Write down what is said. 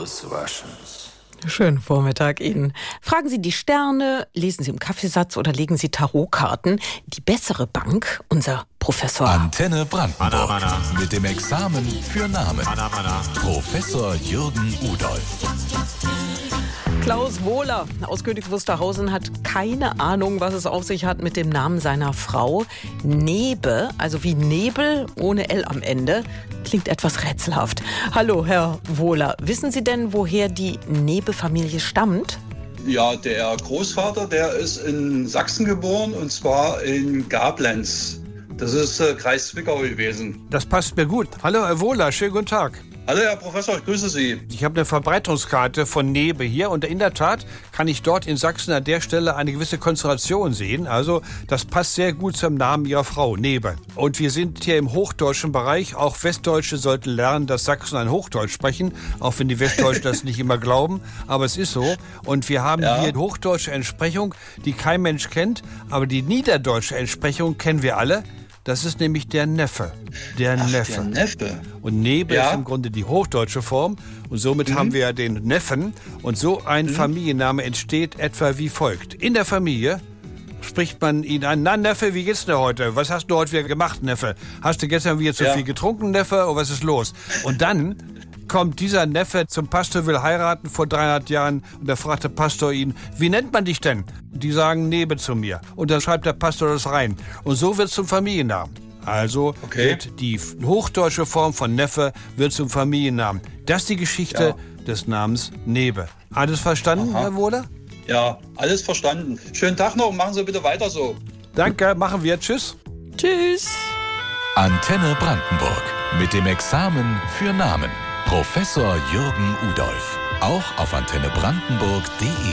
des Waschens. Schönen Vormittag Ihnen. Fragen Sie die Sterne, lesen Sie im Kaffeesatz oder legen Sie Tarotkarten. Die bessere Bank, unser Professor. Antenne Brandenburg. Mit dem Examen für Namen. Professor Jürgen Udolph. Klaus Wohler aus Königs Wusterhausen hat keine Ahnung, was es auf sich hat mit dem Namen seiner Frau. Nebe, also wie Nebel ohne L am Ende, klingt etwas rätselhaft. Hallo, Herr Wohler. Wissen Sie denn, woher die Nebe-Familie stammt? Ja, der Großvater, der ist in Sachsen geboren, und zwar in Gablenz. Das ist Kreis Zwickau gewesen. Das passt mir gut. Hallo, Herr Wohler, schönen guten Tag. Hallo, Herr Professor, ich grüße Sie. Ich habe eine Verbreitungskarte von Nebe hier und in der Tat kann ich dort in Sachsen an der Stelle eine gewisse Konzentration sehen. Also das passt sehr gut zum Namen Ihrer Frau, Nebe. Und wir sind hier im hochdeutschen Bereich. Auch Westdeutsche sollten lernen, dass Sachsen ein Hochdeutsch sprechen, auch wenn die Westdeutschen das nicht immer glauben. Aber es ist so. Und wir haben hier hochdeutsche Entsprechung, die kein Mensch kennt. Aber die niederdeutsche Entsprechung kennen wir alle. Das ist nämlich der Neffe. Der Neffe. Und Nebe ist im Grunde die hochdeutsche Form. Und somit haben wir den Neffen. Und so ein Familienname entsteht etwa wie folgt. In der Familie spricht man ihn an. Na, Neffe, wie geht's dir heute? Was hast du heute wieder gemacht, Neffe? Hast du gestern wieder zu viel getrunken, Neffe? Oder was ist los? Und dann kommt dieser Neffe zum Pastor, will heiraten vor 300 Jahren. Und da fragt der Pastor ihn, wie nennt man dich denn? Die sagen Nebe zu mir. Und dann schreibt der Pastor das rein. Und so wird es zum Familiennamen. Also wird die hochdeutsche Form von Neffe wird zum Familiennamen. Das ist die Geschichte des Namens Nebe. Alles verstanden, Herr Wohler? Ja, alles verstanden. Schönen Tag noch und machen Sie bitte weiter so. Danke, machen wir. Tschüss. Tschüss. Antenne Brandenburg. Mit dem Examen für Namen. Professor Jürgen Udolph. Auch auf antennebrandenburg.de.